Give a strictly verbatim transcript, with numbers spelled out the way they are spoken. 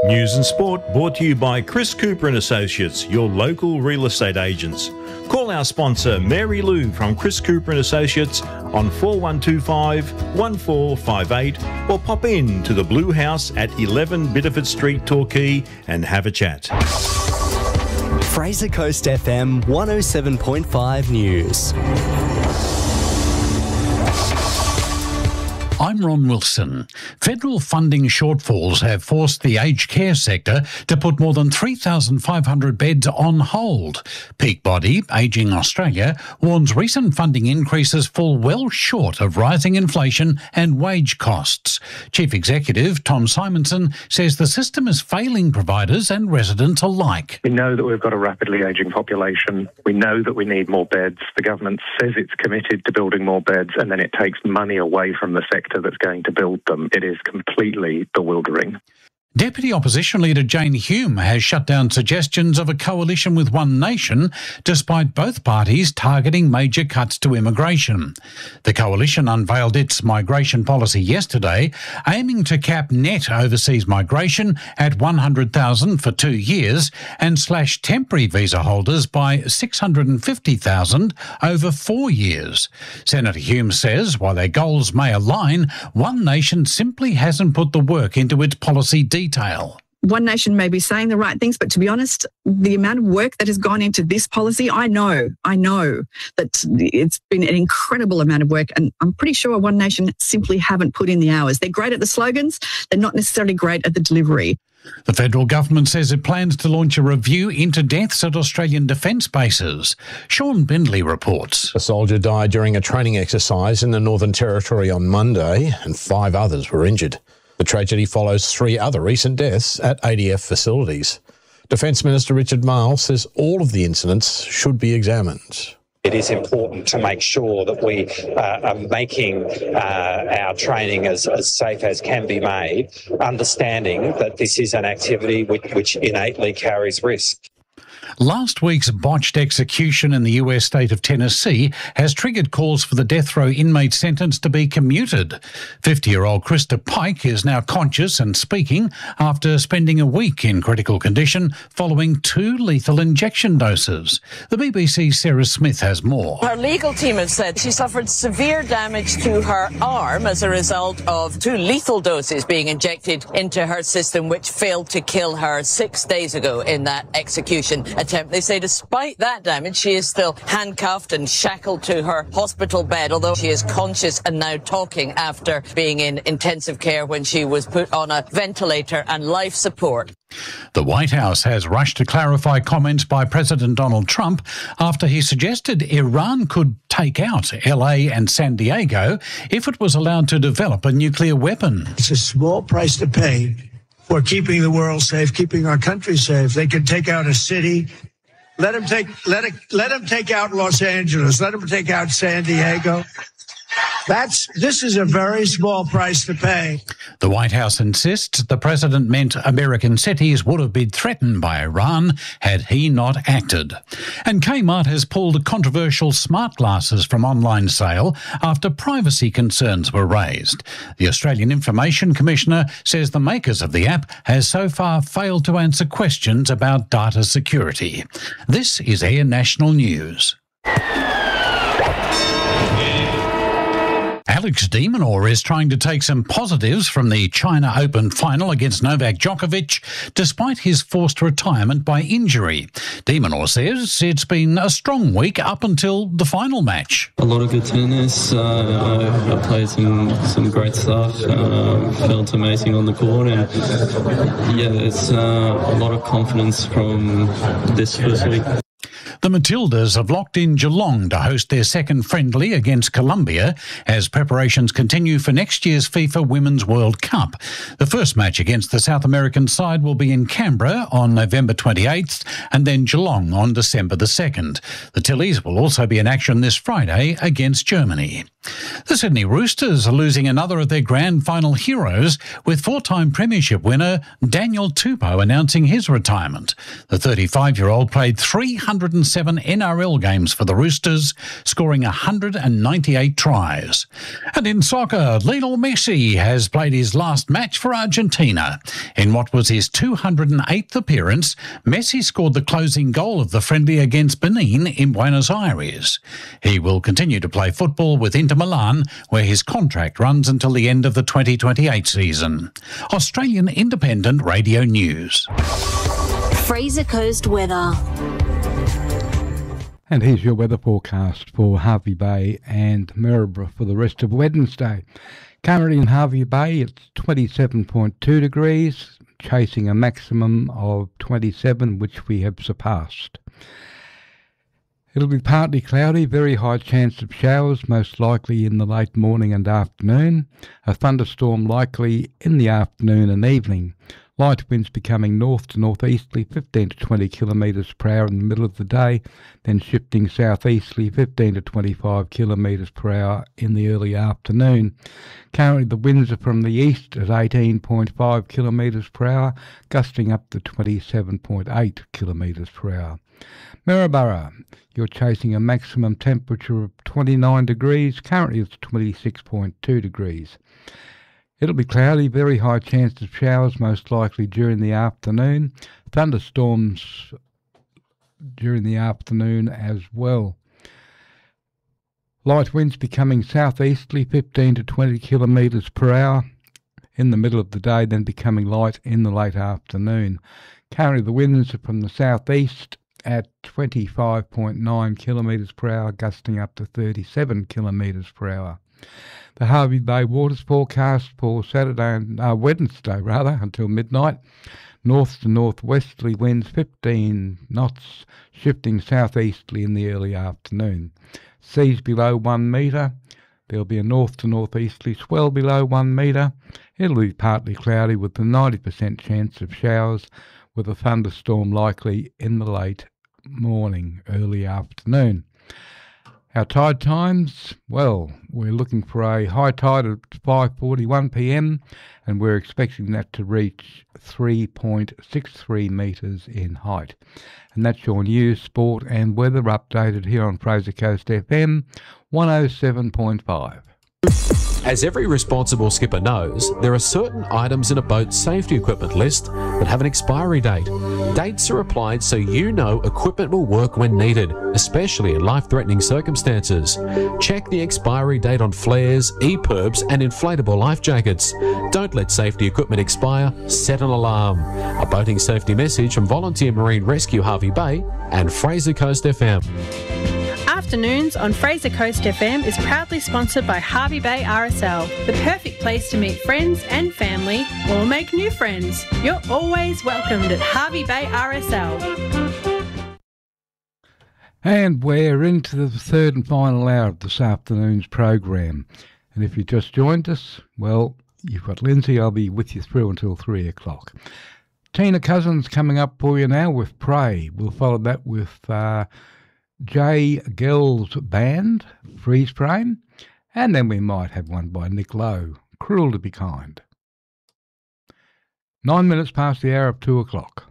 News and sport brought to you by Chris Cooper and Associates, your local real estate agents. Call our sponsor Mary Lou from Chris Cooper and Associates on four one two five, one four five eight or pop in to the Blue House at eleven Biddeford Street, Torquay and have a chat. Fraser Coast F M one oh seven point five News. I'm Ron Wilson. Federal funding shortfalls have forced the aged care sector to put more than three thousand five hundred beds on hold. Peak Body, Ageing Australia, warns recent funding increases fall well short of rising inflation and wage costs. Chief Executive Tom Simonson says the system is failing providers and residents alike. We know that we've got a rapidly ageing population. We know that we need more beds. The government says it's committed to building more beds, and then it takes money away from the sector that's going to build them. It is completely bewildering. Deputy Opposition Leader Jane Hume has shut down suggestions of a coalition with One Nation, despite both parties targeting major cuts to immigration. The coalition unveiled its migration policy yesterday, aiming to cap net overseas migration at one hundred thousand for two years and slash temporary visa holders by six hundred fifty thousand over four years. Senator Hume says while their goals may align, One Nation simply hasn't put the work into its policy detail. Detail. One Nation may be saying the right things, but to be honest, the amount of work that has gone into this policy, I know, I know that it's been an incredible amount of work, and I'm pretty sure One Nation simply haven't put in the hours. They're great at the slogans, they're not necessarily great at the delivery. The federal government says it plans to launch a review into deaths at Australian defence bases. Sean Bindley reports. A soldier died during a training exercise in the Northern Territory on Monday, and five others were injured. The tragedy follows three other recent deaths at A D F facilities. Defence Minister Richard Marles says all of the incidents should be examined. It is important to make sure that we uh, are making uh, our training as, as safe as can be made, understanding that this is an activity which, which innately carries risk. Last week's botched execution in the U S state of Tennessee has triggered calls for the death row inmate sentence to be commuted. fifty-year-old Krista Pike is now conscious and speaking after spending a week in critical condition following two lethal injection doses. The B B C's Sarah Smith has more. Her legal team have said she suffered severe damage to her arm as a result of two lethal doses being injected into her system, which failed to kill her six days ago in that execution attempt. They say despite that damage, she is still handcuffed and shackled to her hospital bed, although she is conscious and now talking after being in intensive care when she was put on a ventilator and life support. The White House has rushed to clarify comments by President Donald Trump after he suggested Iran could take out L A and San Diego if it was allowed to develop a nuclear weapon. It's a small price to pay for keeping the world safe, keeping our country safe. They can take out a city. Let them take, let it, let them take out Los Angeles. Let them take out San Diego. That's, this is a very small price to pay. The White House insists the president meant American cities would have been threatened by Iran had he not acted. And Kmart has pulled controversial smart glasses from online sale after privacy concerns were raised. The Australian Information Commissioner says the makers of the app has so far failed to answer questions about data security. This is Air National News. Alex de Minaur is trying to take some positives from the China Open final against Novak Djokovic, despite his forced retirement by injury. De Minaur says it's been a strong week up until the final match. A lot of good tennis. Uh, I played some, some great stuff. Uh, felt amazing on the court. And yeah, it's uh, a lot of confidence from this first week. The Matildas have locked in Geelong to host their second friendly against Colombia as preparations continue for next year's FIFA Women's World Cup. The first match against the South American side will be in Canberra on November twenty-eighth and then Geelong on December the second. The Tillies will also be in action this Friday against Germany. The Sydney Roosters are losing another of their grand final heroes, with four-time premiership winner Daniel Tupou announcing his retirement. The thirty-five-year-old played three hundred seven N R L games for the Roosters, scoring one hundred ninety-eight tries. And in soccer, Lionel Messi has played his last match for Argentina. In what was his two hundred eighth appearance, Messi scored the closing goal of the friendly against Benin in Buenos Aires. He will continue to play football with Inter Milan, where his contract runs until the end of the twenty twenty-eight season. Australian Independent Radio News. Fraser Coast weather. And here's your weather forecast for Hervey Bay and Maryborough for the rest of Wednesday. Currently in Hervey Bay, it's twenty-seven point two degrees, chasing a maximum of twenty-seven, which we have surpassed. It'll be partly cloudy, very high chance of showers, most likely in the late morning and afternoon. A thunderstorm likely in the afternoon and evening. Light winds becoming north to northeasterly, fifteen to twenty kilometres per hour in the middle of the day, then shifting southeasterly, fifteen to twenty-five kilometres per hour in the early afternoon. Currently the winds are from the east at eighteen point five kilometres per hour, gusting up to twenty-seven point eight kilometres per hour. Maryborough, you're chasing a maximum temperature of twenty-nine degrees. Currently it's twenty-six point two degrees. It'll be cloudy, very high chance of showers, most likely during the afternoon. Thunderstorms during the afternoon as well. Light winds becoming southeasterly, fifteen to twenty kilometres per hour in the middle of the day, then becoming light in the late afternoon. Currently the winds are from the southeast at twenty-five point nine kilometres per hour, gusting up to thirty-seven kilometres per hour. The Hervey Bay waters forecast for Saturday and uh, Wednesday rather until midnight. North to northwesterly winds fifteen knots, shifting southeasterly in the early afternoon. Seas below one metre. There'll be a north to northeasterly swell below one metre. It'll be partly cloudy with a ninety percent chance of showers, with a thunderstorm likely in the late morning, early afternoon. Our tide times, well, we're looking for a high tide at five forty-one p m and we're expecting that to reach three point six three metres in height. And that's your news, sport and weather updated here on Fraser Coast F M one oh seven point five. As every responsible skipper knows, there are certain items in a boat's safety equipment list that have an expiry date. Dates are applied so you know equipment will work when needed, especially in life-threatening circumstances. Check the expiry date on flares, E P I R Bs and inflatable life jackets. Don't let safety equipment expire, set an alarm. A boating safety message from Volunteer Marine Rescue Hervey Bay and Fraser Coast F M. Afternoons on Fraser Coast F M is proudly sponsored by Hervey Bay R S L, the perfect place to meet friends and family or make new friends. You're always welcomed at Hervey Bay R S L. And we're into the third and final hour of this afternoon's program. And if you just joined us, well, you've got Lindsay. I'll be with you through until three o'clock. Tina Cousins coming up for you now with Pray. We'll follow that with Uh, Jay Gell's band, Freeze Frame, and then we might have one by Nick Lowe, Cruel to Be Kind. Nine minutes past the hour of two o'clock.